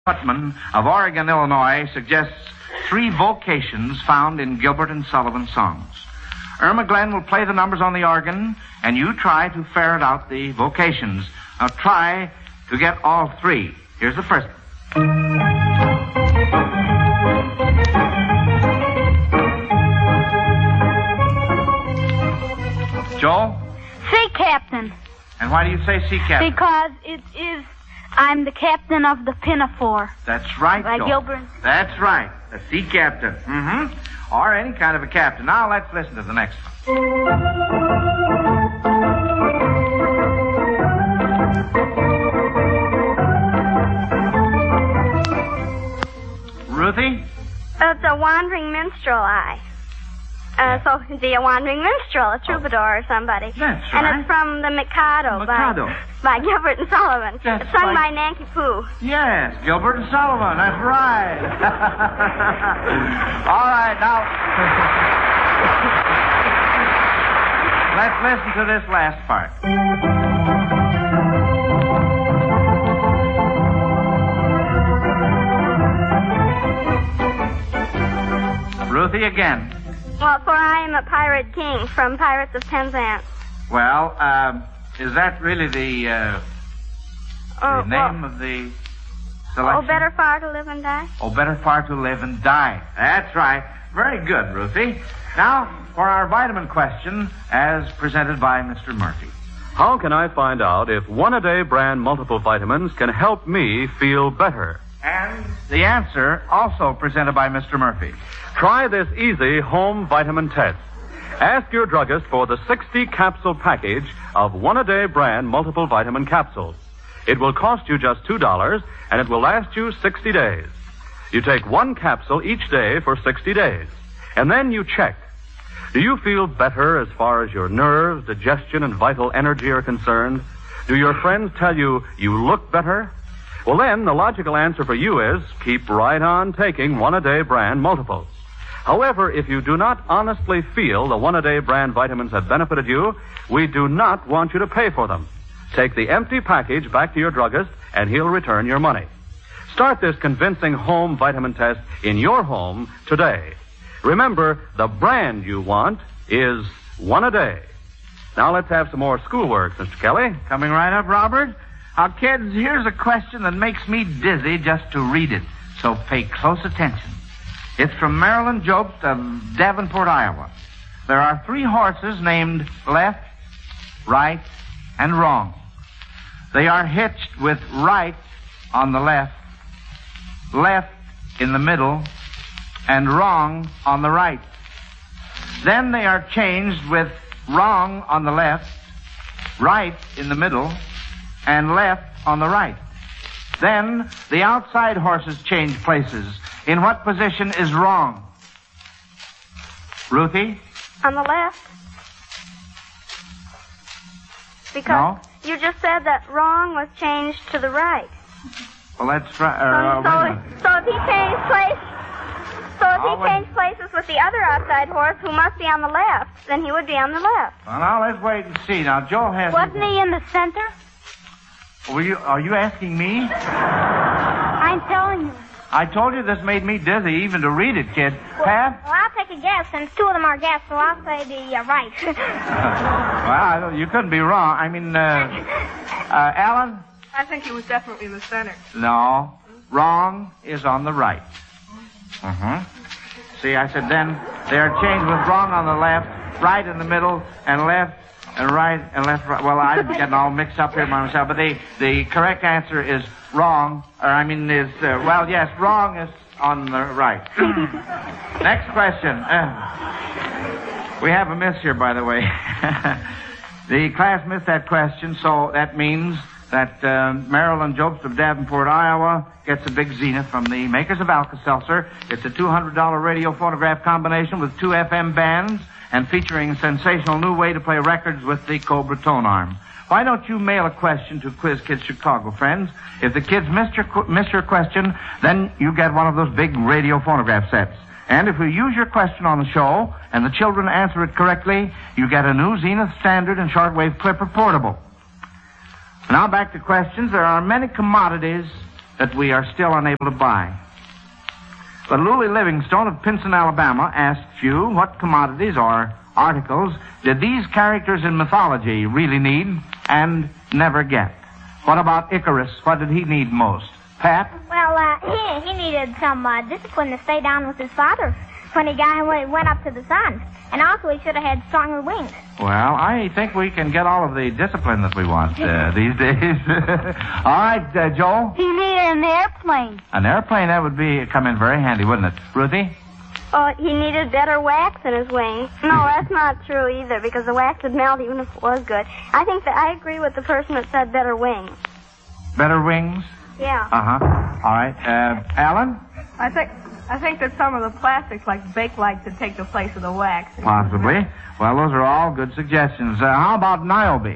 Putman of Oregon, Illinois, suggests 3 vocations found in Gilbert and Sullivan songs. Irma Glenn will play the numbers on the organ, and you try to ferret out the vocations. Now try to get all 3. Here's the first one. Joel? Sea captain. And why do you say sea captain? Because I'm the captain of the Pinafore. That's right, By Joel. Gilbert. That's right. A sea captain. Mm-hmm. Or any kind of a captain. Now let's listen to the next one. Ruthie? It's a wandering minstrel So it'd be a wandering minstrel, a troubadour or somebody. That's And right. it's from the Mikado, Mikado. by Gilbert and Sullivan. That's It's sung right. by Nanky Poo. Yes, Gilbert and Sullivan. That's right. All right, now let's listen to this last part. Ruthie again. Well, for I am a pirate king from Pirates of Penzance. Well, is that really the name of the selection? Oh, better far to live and die. Oh, better far to live and die. That's right. Very good, Ruthie. Now, for our vitamin question, as presented by Mr. Murphy. How can I find out if One-A-Day brand multiple vitamins can help me feel better? And the answer, also presented by Mr. Murphy. Try this easy home vitamin test. Ask your druggist for the 60-capsule package of One-A-Day brand multiple vitamin capsules. It will cost you just $2, and it will last you 60 days. You take 1 capsule each day for 60 days, and then you check. Do you feel better as far as your nerves, digestion, and vital energy are concerned? Do your friends tell you you look better? Well, then, the logical answer for you is keep right on taking One-A-Day brand multiples. However, if you do not honestly feel the One-A-Day brand vitamins have benefited you, we do not want you to pay for them. Take the empty package back to your druggist, and he'll return your money. Start this convincing home vitamin test in your home today. Remember, the brand you want is One-A-Day. Now let's have some more schoolwork, Mr. Kelly. Coming right up, Robert. Now, kids, here's a question that makes me dizzy just to read it, so pay close attention. It's from Marilyn Jobst of Davenport, Iowa. There are 3 horses named Left, Right, and Wrong. They are hitched with right on the left in the middle, and wrong on the right. Then they are changed with wrong on the left, right in the middle, and left on the right. Then the outside horses change places. In what position is wrong? Ruthie? On the left. Because No. you just said that wrong was changed to the right. Well, let's try. So if he changed places with the other outside horse, who must be on the left, then he would be on the left. Well, now let's wait and see. Now, Joe has. Wasn't he in the center? Are you asking me? I'm telling you. I told you this made me dizzy even to read it, kid. Pat? Well, I'll take a guess, since 2 of them are guess, so I'll say the right. Well, you couldn't be wrong. I mean, Alan? I think he was definitely in the center. No. Wrong is on the right. See, I said then they are changed with wrong on the left, right in the middle, and left and right and left. Right. Well, I'm getting all mixed up here by myself, but the correct answer is wrong. Yes, wrong is on the right. Next question. We have a miss here, by the way. The class missed that question, so that means that Marilyn Jobst of Davenport, Iowa, gets a big zenith from the makers of Alka-Seltzer. It's a $200 radio phonograph combination with 2 FM bands and featuring a sensational new way to play records with the Cobra tone arm. Why don't you mail a question to Quiz Kids Chicago, friends? If the kids miss your question, then you get one of those big radio phonograph sets. And if we use your question on the show and the children answer it correctly, you get a new Zenith Standard and Shortwave Clipper Portable. Now back to questions. There are many commodities that we are still unable to buy. But Loulie Livingstone of Pinson, Alabama, asked you what commodities or articles did these characters in mythology really need and never get? What about Icarus? What did he need most? Pat? Well, he needed some discipline to stay down with his father when he went up to the sun. And also he should have had stronger wings. Well, I think we can get all of the discipline that we want these days. All right, Joel? He needed an airplane. An airplane, that would come in very handy, wouldn't it? Ruthie? Oh, he needed better wax in his wings. No, that's not true either, because the wax would melt even if it was good. I think that I agree with the person that said better wings. Better wings? Yeah. Uh-huh. All right. Alan? I think that some of the plastics, like Bakelite, could take the place of the wax. Possibly. Well, those are all good suggestions. How about Niobe?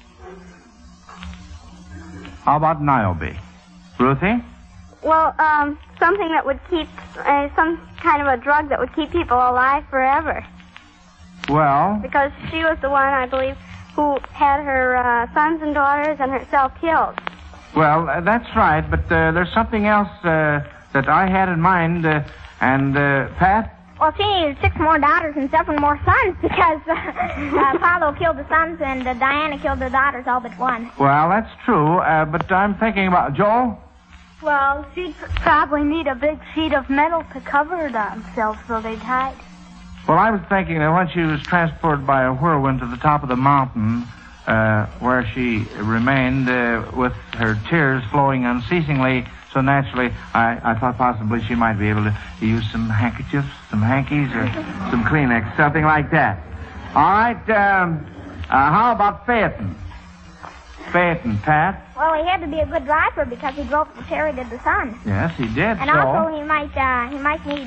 Ruthie? Well, something that would keep, some kind of a drug that would keep people alive forever. Well? Because she was the one, I believe, who had her sons and daughters and herself killed. Well, that's right, but there's something else that I had in mind, and Pat? Well, she needed 6 more daughters and 7 more sons because Apollo killed the sons and Diana killed the daughters all but one. Well, that's true, but I'm thinking about... Joel? Well, she'd probably need a big sheet of metal to cover themselves so they'd hide. Well, I was thinking that when she was transported by a whirlwind to the top of the mountain, where she remained with her tears flowing unceasingly, so naturally, I thought possibly she might be able to use some handkerchiefs, some hankies, or some Kleenex, something like that. All right, how about Phaeton? Phaeton, Pat? Well, he had to be a good driver because he drove the chariot of the sun. Yes, he did. And also he might need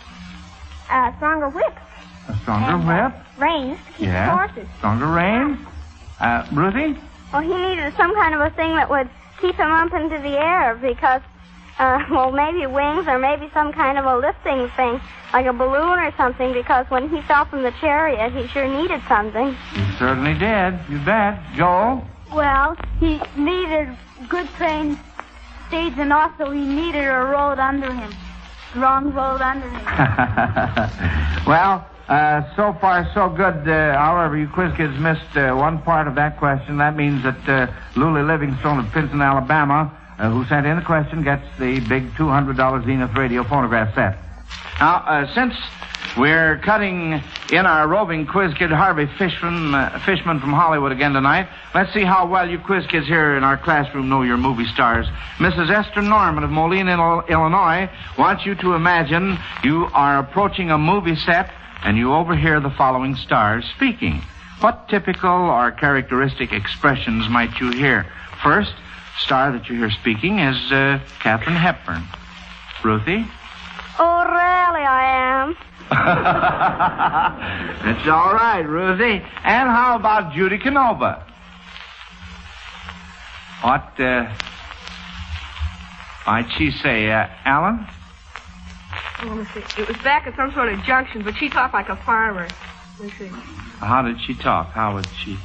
a stronger whip. A stronger whip? Reins to keep the horses. Stronger reins. Ruthie? Well, he needed some kind of a thing that would keep him up into the air because, maybe wings or maybe some kind of a lifting thing, like a balloon or something, because when he fell from the chariot, he sure needed something. He certainly did. You bet. Joel? Well, he needed good trained steeds, and also he needed a road under him. Strong road under him. Well, so far so good. However, you quiz kids missed one part of that question. That means that Loulie Livingstone of Pinson, Alabama, who sent in the question, gets the big $200 Zenith radio phonograph set. Now, since we're cutting in our roving quiz kid Harvey Fishman from Hollywood again tonight, let's see how well you quiz kids here in our classroom know your movie stars. Mrs. Esther Norman of Moline, Illinois, wants you to imagine you are approaching a movie set and you overhear the following stars speaking. What typical or characteristic expressions might you hear? First star that you hear speaking is Katharine Hepburn. Ruthie? Oh, really, I am. It's all right, Ruthie. And how about Judy Canova? What might she say, Alan? Let me see. It was back at some sort of junction, but she talked like a farmer. Let me see. How did she talk? How would she...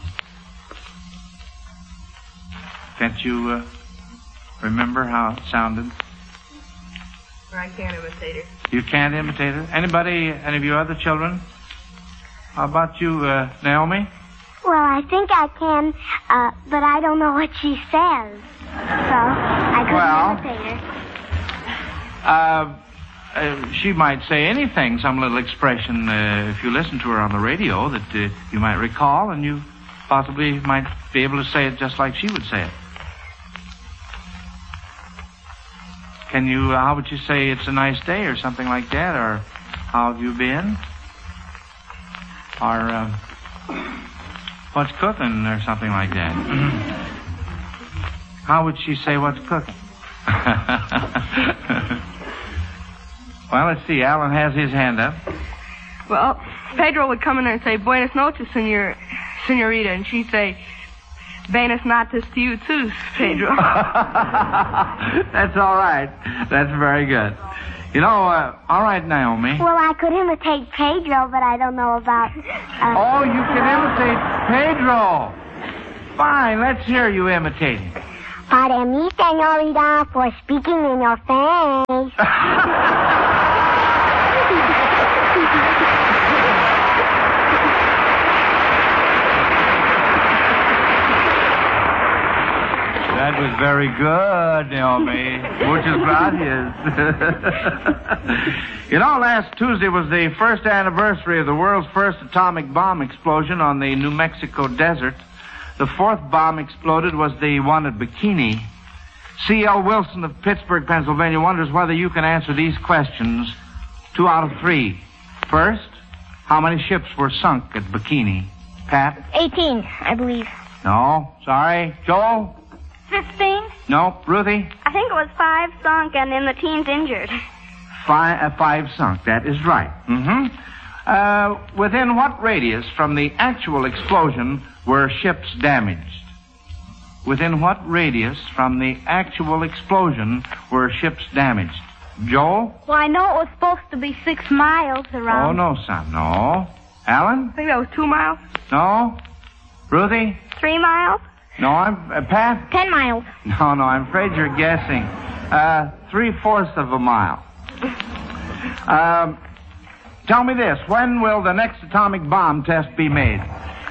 Can't you remember how it sounded? I can't imitate her. You can't imitate her? Any of you other children? How about you, Naomi? Well, I think I can, but I don't know what she says. So, I couldn't imitate her. She might say anything, some little expression, if you listen to her on the radio, that you might recall, and you possibly might be able to say it just like she would say it. Can you, how would you say it's a nice day or something like that? Or how have you been? Or what's cooking or something like that? How would she say what's cooking? Well, let's see. Alan has his hand up. Well, Pedro would come in there and say, Buenas noches, senorita. And she'd say, Buenas noches to you, too, Pedro. That's all right. That's very good. You know, all right, Naomi. Well, I could imitate Pedro, but I don't know about... Oh, you can imitate Pedro. Fine, let's hear you imitate him. Pardon me, senorita, for speaking in your face. That was very good, Naomi. Muchas gracias. You know, last Tuesday was the first anniversary of the world's first atomic bomb explosion on the New Mexico desert. The fourth bomb exploded was the one at Bikini. C.L. Wilson of Pittsburgh, Pennsylvania, wonders whether you can answer these questions 2 out of 3. First, how many ships were sunk at Bikini? Pat? 18, I believe. No. Sorry. Joel? 15? No. Ruthie? I think it was 5 sunk and then the teens injured. 5 sunk. That is right. Mm-hmm. Within what radius from the actual explosion were ships damaged? Within what radius from the actual explosion were ships damaged? Joel? Well, I know it was supposed to be 6 miles around. Oh, no, son. No. Alan? I think that was 2 miles. No. Ruthie? 3 miles? No, I'm... Pat? 10 miles. No, I'm afraid you're guessing. 3/4 of a mile. Tell me this. When will the next atomic bomb test be made?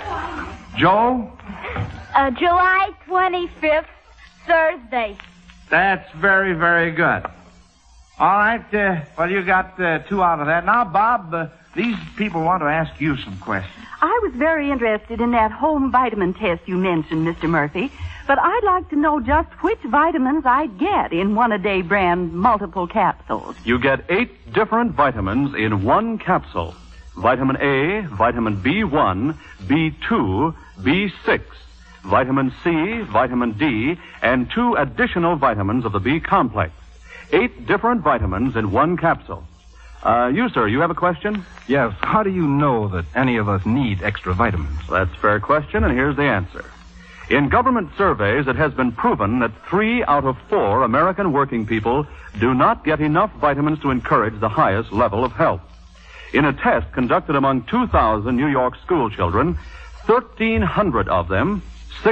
Joel? July 25th, Thursday. That's very, very good. All right. Well, you got 2 out of that. Now, Bob, these people want to ask you some questions. I was very interested in that home vitamin test you mentioned, Mr. Murphy, but I'd like to know just which vitamins I'd get in one-a-day brand multiple capsules. You get 8 different vitamins in one capsule. Vitamin A, vitamin B1, B2, B6, vitamin C, vitamin D, and 2 additional vitamins of the B complex. 8 different vitamins in one capsule. You, sir, you have a question? Yes. How do you know that any of us need extra vitamins? That's a fair question, and here's the answer. In government surveys, it has been proven that 3 out of 4 American working people do not get enough vitamins to encourage the highest level of health. In a test conducted among 2,000 New York school children, 1,300 of them,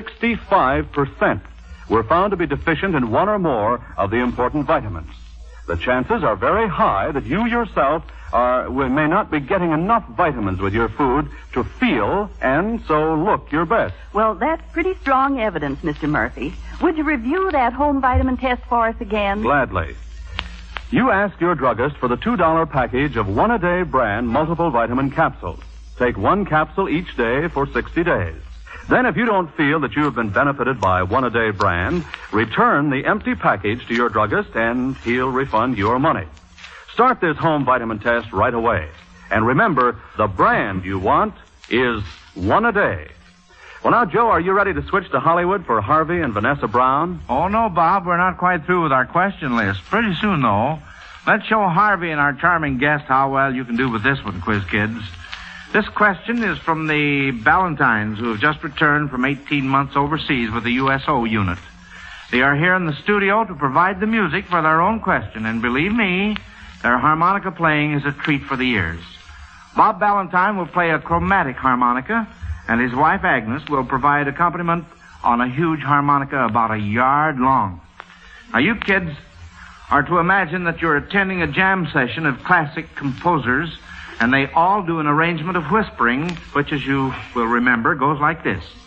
65%, were found to be deficient in 1 or more of the important vitamins. The chances are very high that you yourself may not be getting enough vitamins with your food to feel and so look your best. Well, that's pretty strong evidence, Mr. Murphy. Would you review that home vitamin test for us again? Gladly. You ask your druggist for the $2 package of one-a-day brand multiple vitamin capsules. Take 1 capsule each day for 60 days. Then, if you don't feel that you have been benefited by one-a-day brand, return the empty package to your druggist and he'll refund your money. Start this home vitamin test right away. And remember, the brand you want is one a day. Well, now, Joe, are you ready to switch to Hollywood for Harvey and Vanessa Brown? Oh, no, Bob. We're not quite through with our question list. Pretty soon, though. Let's show Harvey and our charming guest how well you can do with this one, Quiz Kids. This question is from the Ballantines, who have just returned from 18 months overseas with the USO unit. They are here in the studio to provide the music for their own question, and believe me, their harmonica playing is a treat for the ears. Bob Ballantine will play a chromatic harmonica, and his wife Agnes will provide accompaniment on a huge harmonica about a yard long. Now, you kids are to imagine that you're attending a jam session of classic composers, and they all do an arrangement of whispering, which, as you will remember, goes like this.